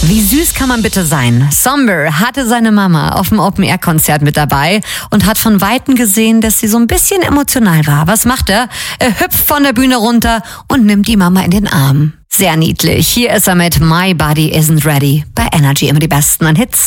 Wie süß kann man bitte sein? Somber hatte seine Mama auf dem Open-Air-Konzert mit dabei und hat von Weitem gesehen, dass sie so ein bisschen emotional war. Was macht er? Er hüpft von der Bühne runter und nimmt die Mama in den Arm. Sehr niedlich. Hier ist er mit My Body Isn't Ready bei Energy. Immer die Besten an Hits.